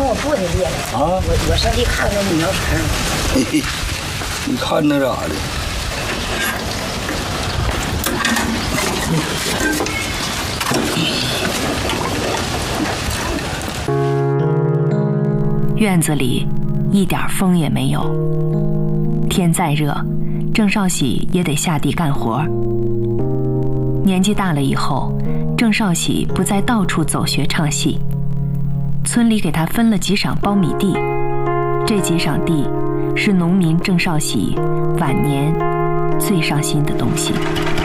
我不得裂了啊！ 我上去看看那苗场。 嘿嘿，你看那咋的？ 院子里一点风也没有，天再热，郑少喜也得下地干活。年纪大了以后，郑少喜不再到处走学唱戏，村里给他分了几晌苞米地，这几晌地是农民郑少喜晚年最伤心的东西。